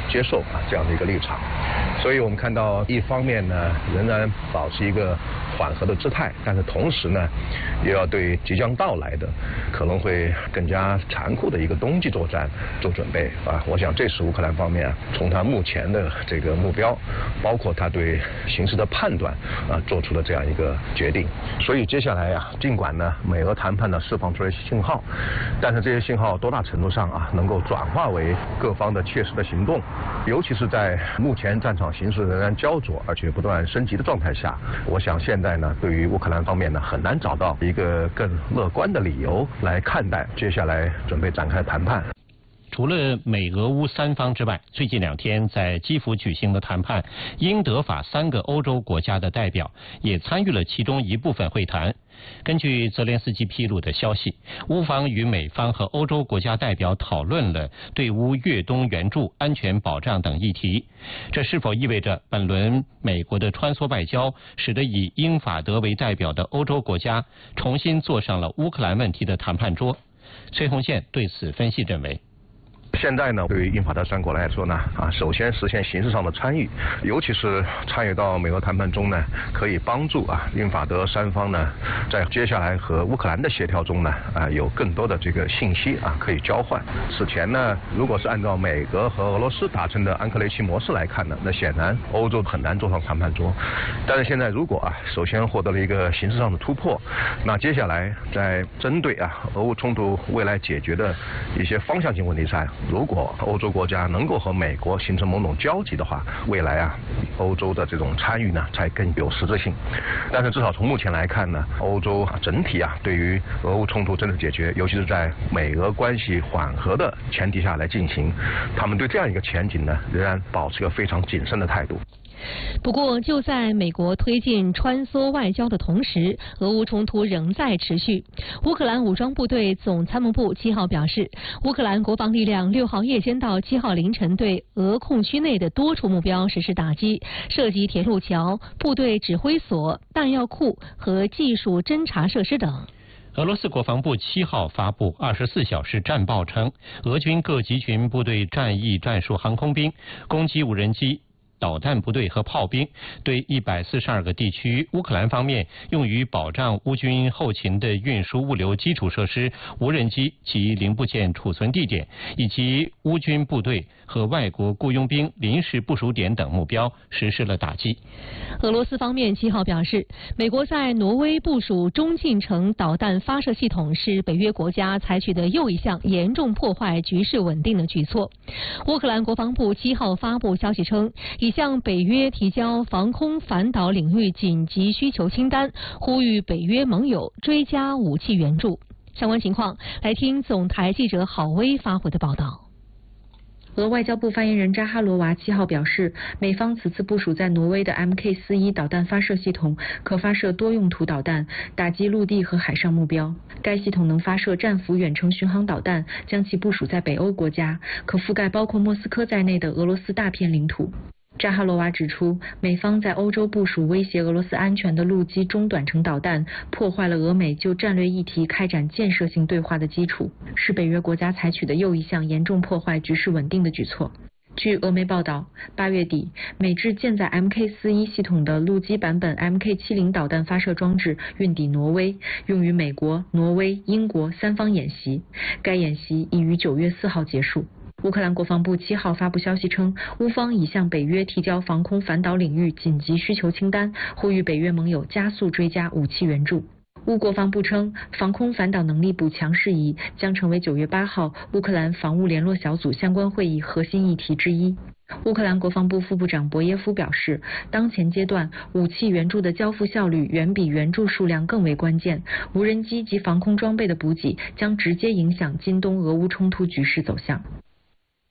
接受这样的一个立场。所以我们看到，一方面呢，仍然保持一个缓和的姿态，但是同时呢，也要对即将到来的可能会更加残酷的一个冬季作战做准备我想这是乌克兰方面从他目前的这个目标，包括他对形势的判断做出了这样一个决定。所以接下来尽管呢美俄谈判呢释放出了信号，但是这些信号多大程度上能够转化为各方的切实的行动，尤其是在目前战场形势仍然焦灼而且不断升级的状态下，我想现在呢对于乌克兰方面呢很难找到一个更乐观的理由来看待接下来准备展开谈判。 除了美俄乌三方之外，最近2天在基辅举行的谈判，英德法3个欧洲国家的代表也参与了其中一部分会谈。根据泽连斯基披露的消息，乌方与美方和欧洲国家代表讨论了对乌越冬援助、安全保障等议题。这是否意味着本轮美国的穿梭外交，使得以英法德为代表的欧洲国家重新坐上了乌克兰问题的谈判桌？崔红宪对此分析认为， 现在呢，对于英法德3国来说呢，首先实现形式上的参与，尤其是参与到美俄谈判中呢，可以帮助英法德3方呢，在接下来和乌克兰的协调中呢，有更多的这个信息可以交换。此前呢，如果是按照美国和俄罗斯达成的安克雷奇模式来看呢，那显然欧洲很难坐上谈判桌。但是现在如果首先获得了一个形式上的突破，那接下来在针对俄乌冲突未来解决的一些方向性问题上，如果欧洲国家能够和美国形成某种交集的话，未来欧洲的这种参与呢才更有实质性。但是至少从目前来看呢，欧洲整体对于俄乌冲突真正解决，尤其是在美俄关系缓和的前提下来进行，他们对这样一个前景呢仍然保持一个非常谨慎的态度。 不过，就在美国推进穿梭外交的同时，俄乌冲突仍在持续。乌克兰武装部队总参谋部7号表示，乌克兰国防力量6号夜间到7号凌晨对俄控区内的多处目标实施打击，涉及铁路桥、部队指挥所、弹药库和技术侦察设施等。 俄罗斯国防部7号发布24小时战报称，俄军各集群部队战役战术航空兵攻击无人机、导弹部队和炮兵，对142个地区乌克兰方面用于保障乌军后勤的运输物流基础设施、无人机及零部件储存地点，以及乌军部队和外国雇佣兵临时部署点等目标实施了打击。 俄罗斯方面7号表示，美国在挪威部署中近程导弹发射系统是北约国家采取的又一项严重破坏局势稳定的举措。乌克兰国防部7号发布消息称，已向北约提交防空反导领域紧急需求清单，呼吁北约盟友追加武器援助。相关情况，来听总台记者郝威发回的报道。 俄外交部发言人扎哈罗娃7号表示，美方此次部署在挪威的 MK41导弹发射系统可发射多用途导弹，打击陆地和海上目标。该系统能发射战斧远程巡航导弹，将其部署在北欧国家，可覆盖包括莫斯科在内的俄罗斯大片领土。扎哈罗娃指出，美方在欧洲部署威胁俄罗斯安全的陆基中短程导弹，破坏了俄美就战略议题开展建设性对话的基础，是北约国家采取的又一项严重破坏局势稳定的举措。据俄媒报道，8月底，美制舰载 MK41系统的陆基版本 MK70导弹发射装置运抵挪威，用于美国、挪威、英国3方演习。该演习已于9月4号结束。乌克兰国防部7号发布消息称，乌方已向北约提交防空反导领域紧急需求清单，呼吁北约盟友加速追加武器援助。乌国防部称，防空反导能力补强事宜将成为9月8号乌克兰防务联络小组相关会议核心议题之一。乌克兰国防部副部长博耶夫表示，当前阶段武器援助的交付效率远比援助数量更为关键，无人机及防空装备的补给将直接影响今冬俄乌冲突局势走向。